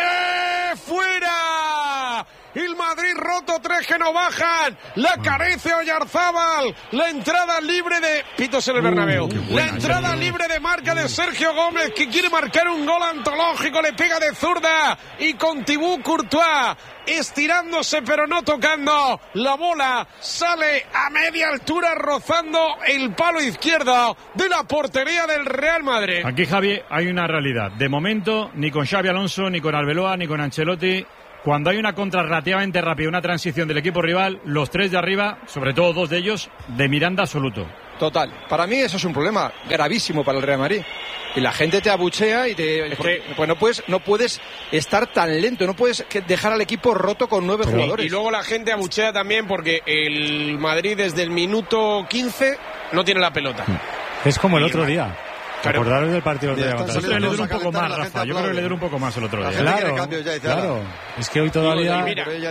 ¡Fuera! El Madrid roto, 3 que no bajan. La carece Oyarzabal. La entrada libre de Pitos en el Bernabéu. La entrada libre de marca de Sergio Gómez, que quiere marcar un gol antológico. Le pega de zurda. Y con Thibaut Courtois estirándose pero no tocando. La bola sale a media altura rozando el palo izquierdo de la portería del Real Madrid.
Aquí, Javi, hay una realidad. De momento, ni con Xabi Alonso, ni con Arbeloa, ni con Ancelotti, cuando hay una contra relativamente rápida, una transición del equipo rival, los 3 de arriba, sobre todo 2 de ellos, de Miranda absoluto.
Total. Para mí eso es un problema gravísimo para el Real Madrid. Y la gente te abuchea y pues no puedes estar tan lento, no puedes dejar al equipo roto con 9 jugadores.
Y luego la gente abuchea también porque el Madrid desde el minuto 15 no tiene la pelota.
Es como el otro día.
Claro.
Acordaros del partido del otro día.
Yo creo que le dura un poco más, Rafa. Yo creo que le dura un poco más el otro día.
Claro. Es que hoy todavía...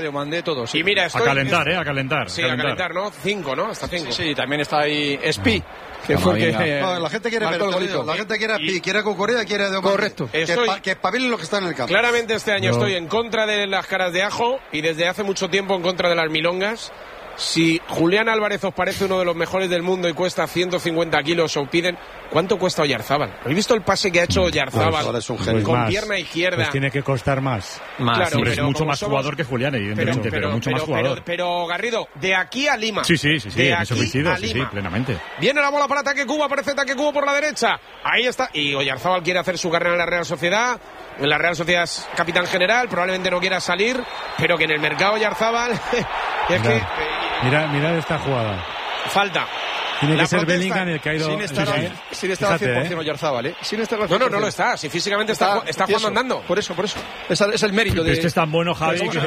Y mira,
a calentar, a calentar.
Sí, a calentar, ¿no? 5, ¿no? Hasta 5.
Sí, también está ahí Spi. Que fue que
la gente quiere ver la gente quiere a Spi, quiere a Cucurella, quiere a De Omar.
Correcto.
Que espabilen lo que está en el campo.
Claramente este año estoy en contra de las caras de ajo y desde hace mucho tiempo en contra de las milongas. Si Julián Álvarez os parece uno de los mejores del mundo y cuesta 150 kilos o piden, ¿cuánto cuesta Oyarzabal? ¿Habéis visto el pase que ha hecho Oyarzabal con
más,
pierna izquierda?
Pues tiene que costar más.
Claro,
es mucho más jugador que Julián, evidentemente, pero mucho más jugador.
Pero Garrido, de aquí a Lima.
Sí, en eso coincido, sí, plenamente.
Viene la bola para Ataque Cuba, aparece Ataque Cuba por la derecha. Ahí está. Y Oyarzabal quiere hacer su carrera en la Real Sociedad. En la Real Sociedad es capitán general, probablemente no quiera salir, pero que en el mercado Oyarzabal es que...
Mira esta jugada.
Falta.
Tiene que ser Bellingham el que ha ido...
Sin estar al 100% Oyarzabal, ¿eh? Sin estar al 100%.
No lo está. Si físicamente está jugando andando.
Por eso. Es el mérito de...
Este es tan bueno, Javi, que...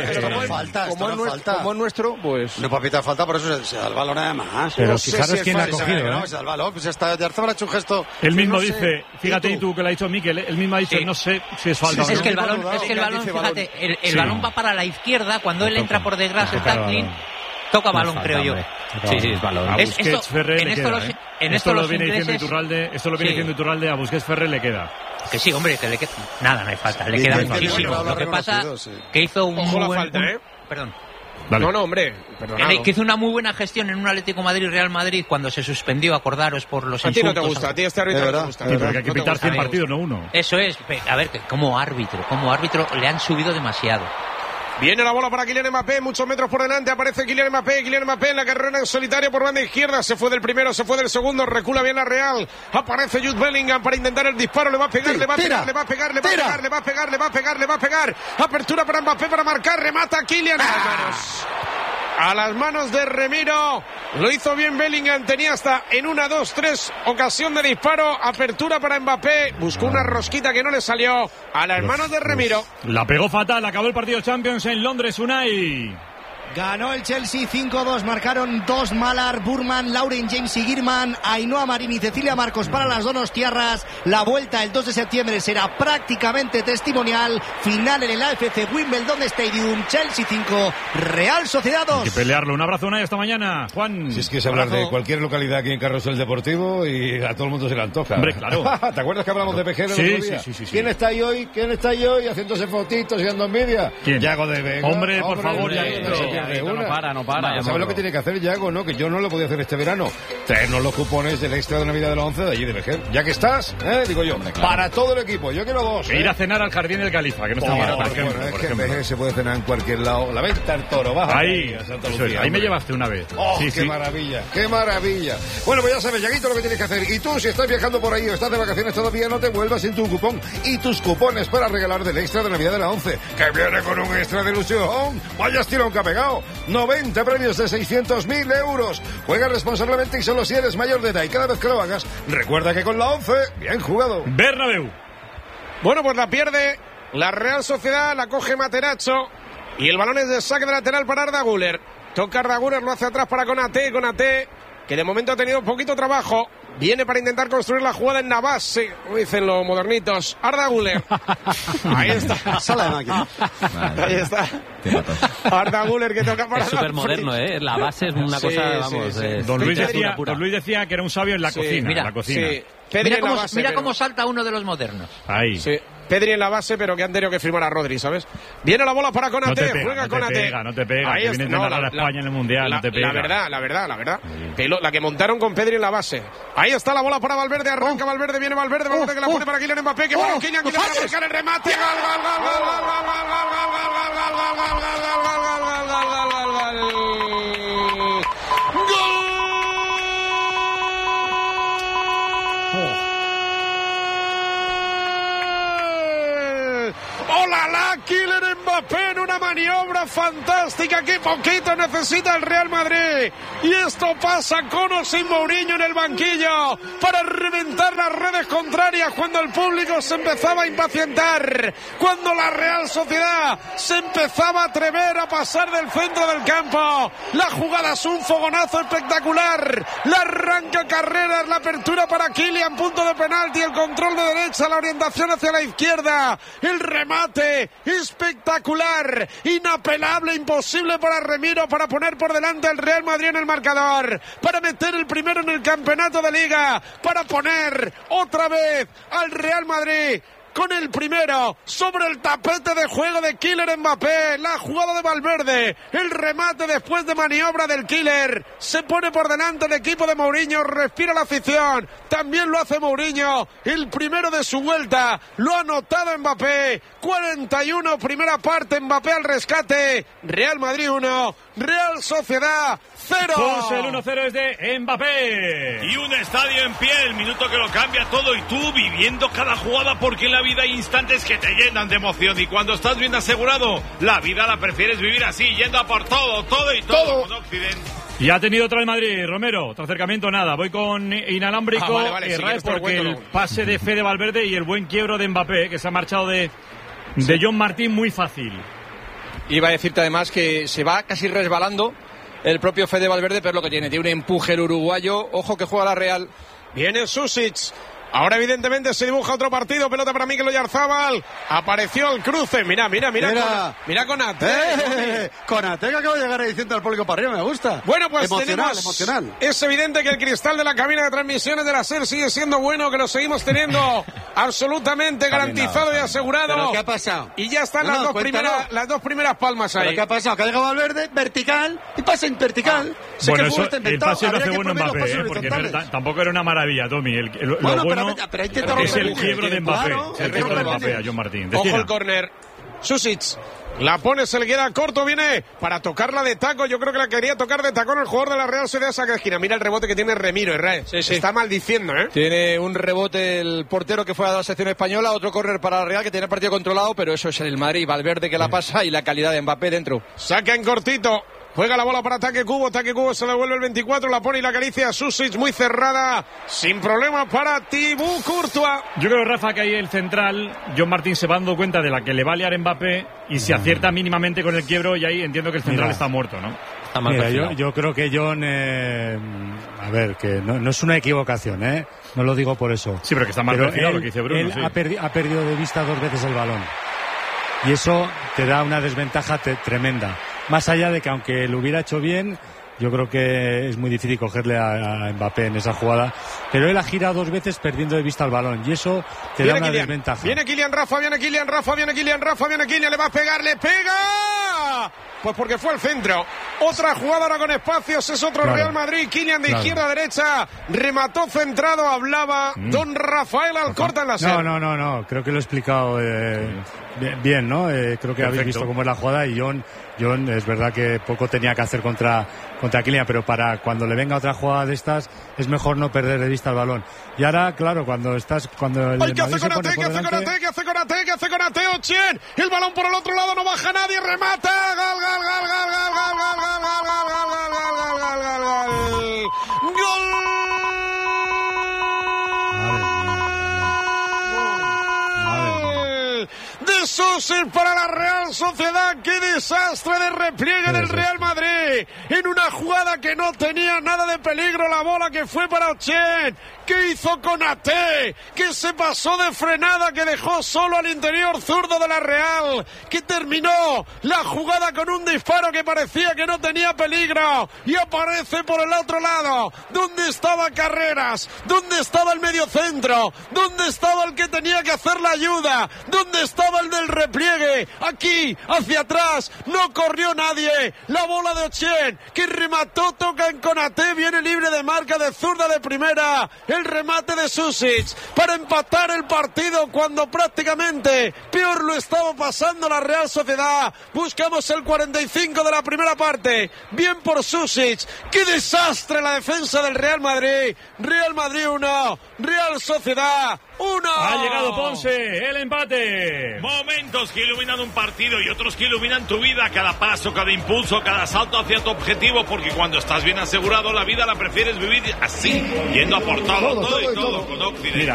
Como es nuestro, pues...
No puede pitar falta, por eso se da el balón nada más.
Pero fijaros quién la ha cogido, ¿eh?
Se da el balón, pues hasta Oyarzabal ha hecho un gesto...
Él mismo dice, fíjate y tú que lo ha dicho Mikel, él mismo ha dicho, no sé si es falta o no.
Es que el balón, fíjate, el balón va para la izquierda, cuando él entra por detrás, el tackling... Toca balón, creo yo.
Sí, es balón.
A Busquets Ferrer le queda, esto lo viene diciendo Iturralde, a Busquets Ferrer le queda.
Que sí, hombre, que le queda... Nada, no hay falta, le queda muchísimo. Lo que pasa que hizo un muy buen... Perdón.
Dale. No, hombre, perdonado.
Que hizo una muy buena gestión en un Atlético Madrid-Real Madrid cuando se suspendió, acordaros, por los insultos.
A ti no te gusta, a ti este árbitro no te gusta.
Sí, pero que hay que pitar 100 partidos, no uno.
Eso es, a ver, que como árbitro le han subido demasiado.
Viene la bola para Kylian Mbappé, muchos metros por delante, aparece Kylian Mbappé en la carrera en solitario por banda izquierda, se fue del primero, se fue del segundo, recula bien la Real, aparece Jude Bellingham para intentar el disparo, le va a pegar, le va a pegar, apertura para Mbappé para marcar, remata Kylian a las manos de Remiro, lo hizo bien Bellingham, tenía hasta en 1, 2, 3 ocasión de disparo, apertura para Mbappé, buscó una rosquita que no le salió, a las manos de Remiro.
La pegó fatal, acabó el partido Champions en Londres, Unai.
Ganó el Chelsea 5-2, marcaron 2 Malar, Burman, Lauren James y Girman, Ainhoa Marín y Cecilia Marcos para las donostiarras. La vuelta el 2 de septiembre será prácticamente testimonial. Final en el AFC Wimbledon Stadium, Chelsea 5, Real Sociedad 2.
Hay que pelearlo. Un abrazo, Unai, hasta mañana. Juan.
Si es que es hablar de cualquier localidad aquí en Carrusel Deportivo y a todo el mundo se le antoja.
Hombre, claro.
¿Te acuerdas que hablamos de Pejero el otro día?
Sí.
¿Quién está ahí hoy? Haciéndose fotitos y dando envidia?
¿Quién?
Yago de Vega.
Hombre, por favor, ya.
pierde una.
No para.
¿Sabes lo que tiene que hacer Yago, no? Que yo no lo podía hacer este verano. Traernos los cupones del extra de Navidad de la 11 de allí de Vejer. Ya que estás, digo yo, para todo el equipo. Yo quiero 2.
Ir a cenar al Jardín del Califa, que no está mal, por ejemplo.
Es que en Vejer se puede cenar en cualquier lado. La venta al Toro, baja.
Ahí me llevaste una vez.
¡Oh, qué maravilla! ¡Qué maravilla! Bueno, pues ya sabes, Yaguito, lo que tienes que hacer. Y tú, si estás viajando por ahí o estás de vacaciones todavía, no te vuelvas sin tu cupón y tus cupones para regalar del extra de Navidad de la 11, que viene con un extra de ilusión. ¡Vaya estirón que ha pegado! 90 premios de 600.000 euros. Juega responsablemente y solo si eres mayor de edad. Y cada vez que lo hagas, recuerda que con la 11, bien jugado.
Bernabéu.
Bueno, pues la pierde la Real Sociedad, la coge Materazzo y el balón es de saque de lateral para Arda Güler. Toca Arda Güler, lo hace atrás para Konaté, que de momento ha tenido un poquito de trabajo. Viene para intentar construir la jugada en Navas, sí, como dicen los modernitos. Arda Güler. Ahí está.
Sala de máquina.
Ahí está. Arda Güler que toca para...
Es súper moderno, ¿eh? La base es una cosa, vamos...
Don Luis decía que era un sabio en la cocina.
Mira,
en la cocina.
Sí.
Mira cómo salta uno de los modernos.
Ahí.
Sí. Pedri en la base, pero que han tenido que firmar a Rodri, ¿sabes? Viene la bola para Konaté, juega Konaté.
No te pega,
Ahí
que viene de ganar a España en el Mundial, no te pega.
La verdad. La que montaron con Pedri en la base. Ahí está la bola para Valverde, arranca Valverde, viene Valverde que la pone para Kylian Mbappé, que bueno, Kylian que va a buscar el remate. ¡Hola, Kylian Mbappé en una maniobra fantástica! ¡Qué poquito necesita el Real Madrid! Y esto pasa con o sin Mourinho en el banquillo para reventar las redes contrarias cuando el público se empezaba a impacientar, cuando la Real Sociedad se empezaba a atrever a pasar del centro del campo. La jugada es un fogonazo espectacular. La arranca Carreras, la apertura para Kylian, punto de penalti, el control de derecha, la orientación hacia la izquierda, el remate espectacular, inapelable, imposible para Remiro para poner por delante al Real Madrid en el marcador, para meter el primero en el campeonato de Liga, para poner otra vez al Real Madrid con el primero sobre el tapete de juego de Kylian Mbappé. La jugada de Valverde, el remate después de maniobra del Killer, se pone por delante el equipo de Mourinho, respira la afición, también lo hace Mourinho, el primero de su vuelta, lo ha anotado Mbappé. 41, primera parte, Mbappé al rescate. Real Madrid 1, Real Sociedad 0.
Pues el 1-0 es de Mbappé.
Y un estadio en pie, el minuto que lo cambia todo, y tú viviendo cada jugada, porque en la vida hay instantes que te llenan de emoción, y cuando estás bien asegurado, la vida la prefieres vivir así, yendo a por todo con Occident.
Y ha tenido otra el Madrid, Romero. Otro acercamiento, nada. Voy con inalámbrico,
vale,
porque el pase de Fede Valverde y el buen quiebro de Mbappé, que se ha marchado de John Martín muy fácil.
Iba a decirte además que se va casi resbalando el propio Fede Valverde, pero lo que tiene un empuje el uruguayo. Ojo que juega la Real.
Viene Susic. Ahora evidentemente se dibuja otro partido, pelota para Mikel Oyarzábal, apareció el cruce, mira Konaté.
Konaté que acaba de llegar diciendo al público para arriba, me gusta.
Bueno, pues
emocional.
Es evidente que el cristal de la cabina de transmisiones de la SER sigue siendo bueno, que lo seguimos teniendo absolutamente garantizado y asegurado.
¿Pero qué ha pasado?
Y ya están las dos primeras palmas ahí.
¿Pero qué ha pasado? Que ha llegado Valverde, vertical, y pasa en vertical.
Bueno, el pase lo hace bueno Mbappé, porque tampoco era una maravilla, Tommy. Lo bueno es el quiebro de Mbappé. El quiebro de Mbappé a John Martín.
Ojo el córner. Susic la pone, se le queda corto, viene para tocarla de taco. Yo creo que la quería tocar de tacón el jugador de la Real Sociedad, saca de esquina. Mira el rebote que tiene Remiro, Israel. Sí. Está maldiciendo, ¿eh?
Tiene un rebote el portero que fue a la selección española, otro córner para la Real que tiene el partido controlado, pero eso es el Madrid. Valverde que la pasa y la calidad de Mbappé dentro.
Saca en cortito. Juega la bola para ataque Cubo, se devuelve el 24, la pone y la acaricia Susic, muy cerrada, sin problema para Thibaut Courtois.
Yo creo, Rafa, que ahí el central, John Martín, se va dando cuenta de la que le va a liar Mbappé y se acierta mínimamente con el quiebro, y ahí entiendo que el central está muerto, ¿no?
Yo creo que John, a ver, que no es una equivocación, no lo digo por eso.
Sí, pero que está mal perfilado lo que dice Bruno.
Él ha perdido de vista 2 veces el balón. Y eso te da una desventaja tremenda. Más allá de que aunque lo hubiera hecho bien, yo creo que es muy difícil cogerle a Mbappé en esa jugada. Pero él ha girado 2 veces perdiendo de vista el balón. Y eso te da una desventaja.
Viene Kylian, Rafa, viene Kylian, le va a pegar, le pega. Pues porque fue al centro. Otra jugada ahora con espacios, es otro Real Madrid. Kylian de izquierda a derecha, remató centrado, hablaba don Rafael Alcorta en la serie.
No, creo que lo he explicado bien, ¿no? Creo que habéis visto cómo es la jugada y John es verdad que poco tenía que hacer contra Kylian, pero para cuando le venga otra jugada de estas es mejor no perder de vista el balón. Y ahora, claro, cuando el
¿qué hace
Madrid
¿Qué hace Konaté? Ochien, el balón por el otro lado, no baja nadie, remata, gol. De Susic para la Real Sociedad. ¡Qué desastre de repliegue del Real Madrid! En una jugada que no tenía nada de peligro, la bola que fue para Ochien. ¿Qué hizo Konaté? Que se pasó de frenada, que dejó solo al interior zurdo de la Real, que terminó la jugada con un disparo que parecía que no tenía peligro, y aparece por el otro lado. ¿Dónde estaba Carreras? ¿Dónde estaba el mediocentro? ¿Dónde estaba el que tenía que hacer la ayuda? ¿Dónde estaba el del repliegue? Aquí, hacia atrás, no corrió nadie. La bola de Ochien, que remató, toca en Konaté, viene libre de marca de zurda de primera. El remate de Susic para empatar el partido cuando prácticamente peor lo estaba pasando la Real Sociedad. Buscamos el 45 de la primera parte. Bien por Susic. ¡Qué desastre la defensa del Real Madrid! Real Madrid 1, Real Sociedad 1.
Ha llegado Ponce, el empate.
Momentos que iluminan un partido y otros que iluminan tu vida. Cada paso, cada impulso, cada salto hacia tu objetivo. Porque cuando estás bien asegurado, la vida la prefieres vivir así, yendo a por todo y todo con Occidente.
Mira,